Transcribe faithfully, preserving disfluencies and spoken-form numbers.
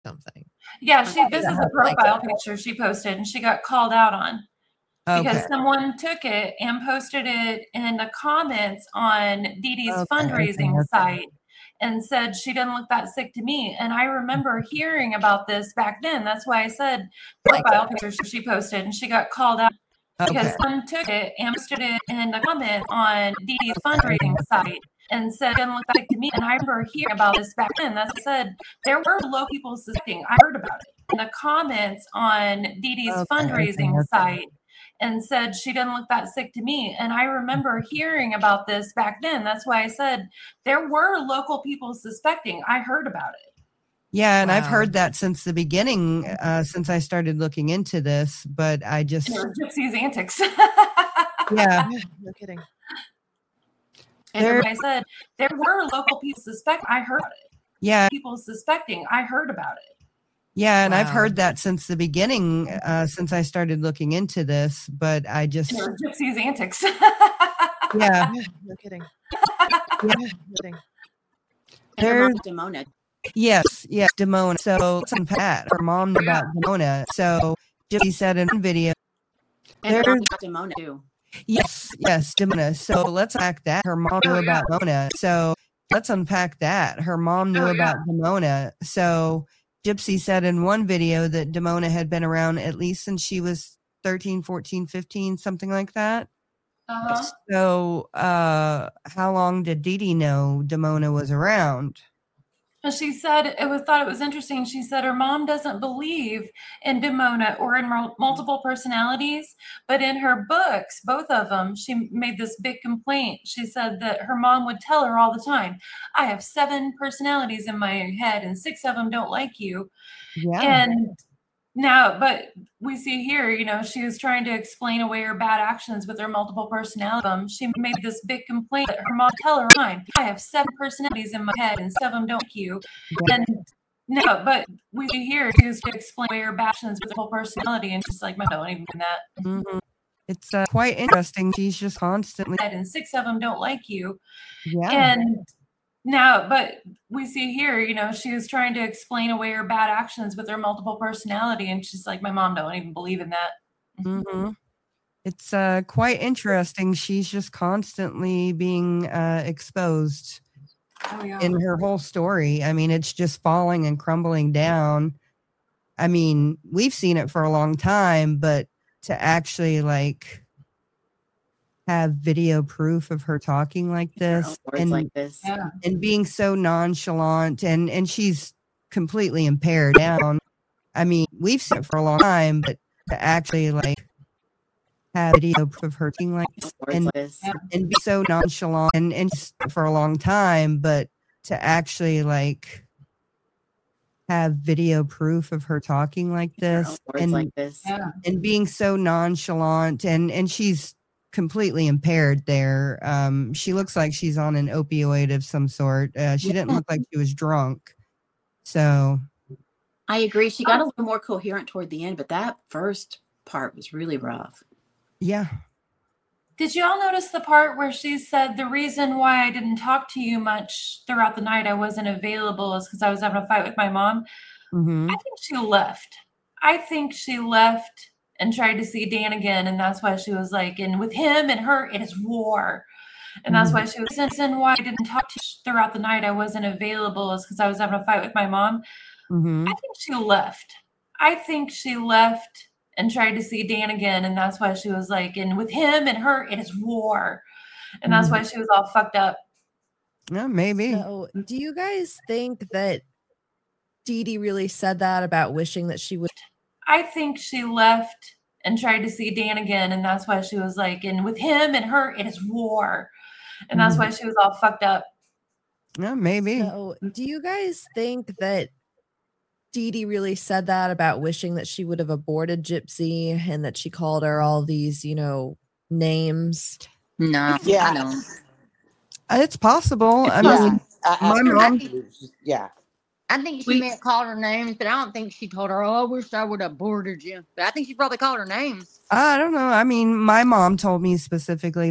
Something. Yeah, she this is a profile picture she posted, and she got called out on because Okay. someone took it and posted it in the comments on Dee Dee's Okay, fundraising okay, okay. site and said she doesn't look that sick to me. And I remember hearing about this back then. That's why I said profile picture she posted, and she got called out because Okay. someone took it and posted it in the comments on Dee Dee's fundraising site and said, "Doesn't look like to me." And I remember hearing about this back then. That's what I said. There were low people suspecting. I heard about it in the comments on Dee Dee's Okay, fundraising okay, okay. site and said she doesn't look that sick to me. And I remember hearing about this back then. That's why I said there were local people suspecting. I heard about it. Yeah, and wow. I've heard that since the beginning, uh, since I started looking into this, but I just... Gypsy's antics. Yeah. No kidding. And there, I said, there were local people suspect. I heard about it. Yeah. People suspecting. I heard about it. Yeah, and wow. I've heard that since the beginning, uh, since I started looking into this, but I just... Gypsy's antics. Yeah. No kidding. Yeah. No kidding. And her mom, Damona. Yes, yes, Damona. So let's unpack. Her mom knew about Damona. So Gypsy said in one video... And her mom about Damona, too. Yes, yes, Damona. So let's unpack that. Her mom knew oh, about yeah. Damona. So let's unpack that. Her mom knew oh, about yeah. Damona. So Gypsy said in one video that Damona had been around at least since she was thirteen, fourteen, fifteen, something like that. Uh-huh. So uh, how long did Dee Dee know Damona was around? She said it was thought it was interesting. She said her mom doesn't believe in Damona or in multiple personalities, but in her books, both of them, she made this big complaint. She said that her mom would tell her all the time, "I have seven personalities in my head, and six of them don't like you." Yeah. And now, but we see here, you know, she was trying to explain away her bad actions with her multiple personality. She made this big complaint that her mom would tell her all the time, "I have seven personalities in my head, and seven of them don't like you." Yeah. And no, but we see here, she was to explain away her bad actions with her whole personality, and she's like, "I don't even mean that." Mm-hmm. It's uh, quite interesting. She's just constantly... And six of them don't like you. Yeah. And no, but we see here, you know, she was trying to explain away her bad actions with her multiple personality, and she's like, "My mom don't even believe in that." Mm-hmm. It's uh, quite interesting. She's just constantly being uh, exposed oh, yeah. in her whole story. I mean, it's just falling and crumbling down. I mean, we've seen it for a long time, but to actually like have video proof of her talking like this and like this. Yeah. and being so nonchalant and and she's completely impaired down. I mean, we've seen it for a long time, but to actually like have video proof of her talking like this and, like this. and be so nonchalant and and for a long time, but to actually like have video proof of her talking like this and like this. Yeah. and being so nonchalant and and she's completely impaired there. Um, she looks like she's on an opioid of some sort. Uh, she didn't look like she was drunk. So I agree. She got a little more coherent toward the end, but that first part was really rough. Yeah. Did you all notice the part where she said the reason why I didn't talk to you much throughout the night, I wasn't available, is because I was having a fight with my mom? Mm-hmm. I think she left. I think she left and tried to see Dan again, and that's why she was like, and with him and her, it is war. And that's mm-hmm. why she was saying, and why I didn't talk to you throughout the night, I wasn't available, is because I was having a fight with my mom. Mm-hmm. I think she left. I think she left and tried to see Dan again, and that's why she was like, and with him and her, it is war. And that's mm-hmm. why she was all fucked up. Yeah, maybe. So, do you guys think that Dee Dee really said that about wishing that she would? I think she left and tried to see Dan again, and that's why she was like, and with him and her, it is war. And that's mm-hmm. why she was all fucked up. Yeah, maybe. So, do you guys think that Dee Dee really said that about wishing that she would have aborted Gypsy and that she called her all these, you know, names? No, yeah. I don't. It's possible. I yeah. mean, uh, my mom. Yeah. I think she We- meant called her names, but I don't think she told her, "Oh, I wish I would have aborted you." But I think she probably called her names. I don't know. I mean, my mom told me specifically